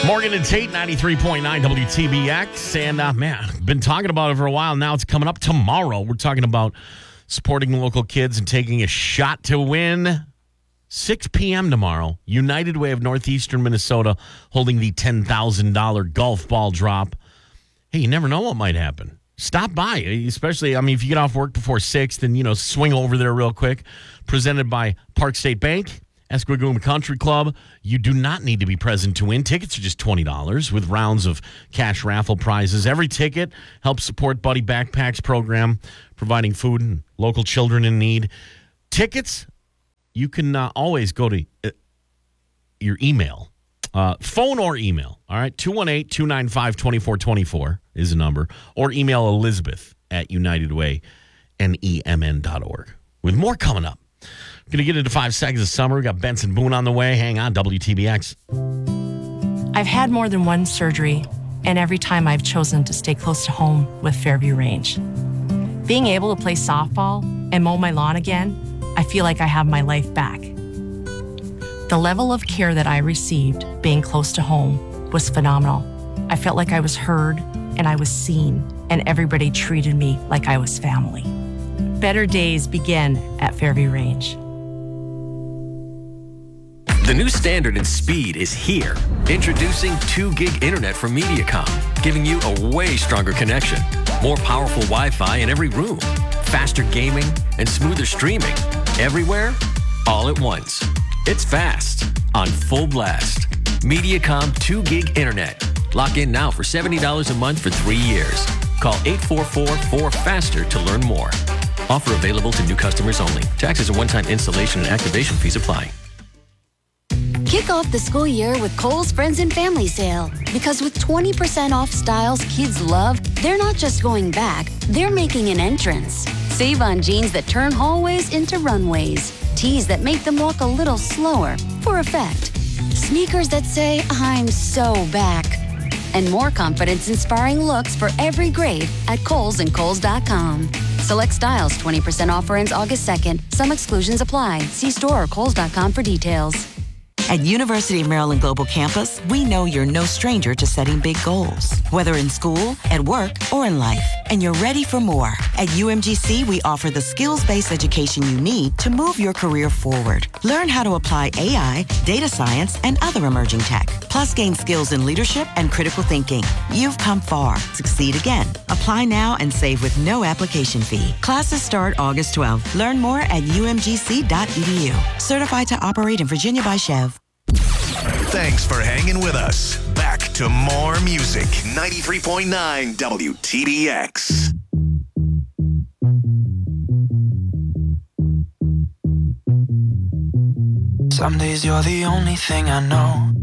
Morgan and Tate, 93.9 WTBX. And, man, been talking about it for a while. Now it's coming up tomorrow. We're talking about supporting local kids and taking a shot to win. 6 p.m. tomorrow, United Way of Northeastern Minnesota holding the $10,000 golf ball drop. Hey, you never know what might happen. Stop by, especially, if you get off work before 6, then, swing over there real quick. Presented by Park State Bank, Esquiguma Country Club. You do not need to be present to win. Tickets are just $20 with rounds of cash raffle prizes. Every ticket helps support Buddy Backpacks program, providing food and local children in need. Tickets, you can always go to your email, phone or email. All right, 218-295-2424 is the number, or email Elizabeth at UnitedWayNEMN.org. With more coming up. Going to get into 5 seconds of summer. We got Benson Boone on the way. Hang on, WTBX. I've had more than one surgery, and every time I've chosen to stay close to home with Fairview Range. Being able to play softball and mow my lawn again, I feel like I have my life back. The level of care that I received being close to home was phenomenal. I felt like I was heard and I was seen, and everybody treated me like I was family. Better days begin at Fairview Range. The new standard in speed is here. Introducing 2 gig internet from Mediacom, giving you a way stronger connection. More powerful Wi-Fi in every room. Faster gaming and smoother streaming. Everywhere, all at once. It's fast, on full blast. Mediacom 2 gig internet. Lock in now for $70 a month for 3 years. Call 844-4FASTER to learn more. Offer available to new customers only. Taxes and one-time installation and activation fees apply. Kick off the school year with Kohl's Friends and Family Sale. Because with 20% off styles kids love, they're not just going back, they're making an entrance. Save on jeans that turn hallways into runways. Tees that make them walk a little slower, for effect. Sneakers that say, I'm so back. And more confidence-inspiring looks for every grade at Kohl's and Kohl's.com. Select styles 20% offer ends August 2nd. Some exclusions apply. See store or Kohl's.com for details. At University of Maryland Global Campus, we know you're no stranger to setting big goals, whether in school, at work, or in life, and you're ready for more. At UMGC, we offer the skills-based education you need to move your career forward. Learn how to apply AI, data science, and other emerging tech, plus gain skills in leadership and critical thinking. You've come far. Succeed again. Apply now and save with no application fee. Classes start August 12th. Learn more at umgc.edu. Certified to operate in Virginia by Chev. Thanks for hanging with us. Back to more music. 93.9 WTBX. Some days you're the only thing I know.